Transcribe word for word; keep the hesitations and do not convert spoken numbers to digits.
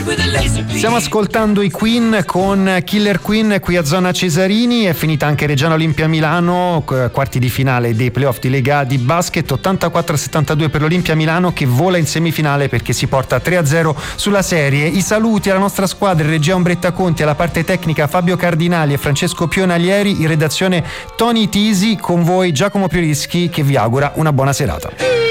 Stiamo ascoltando i Queen con Killer Queen qui a Zona Cesarini. È finita anche Reggiana Olimpia Milano, quarti di finale dei playoff di Lega di basket, ottantaquattro a settantadue per l'Olimpia Milano, che vola in semifinale perché si porta tre a zero sulla serie. I saluti alla nostra squadra, in regia Ombretta Conti, alla parte tecnica Fabio Cardinali e Francesco Pionalieri, in redazione Tony Tisi, con voi Giacomo Priorischi che vi augura una buona serata.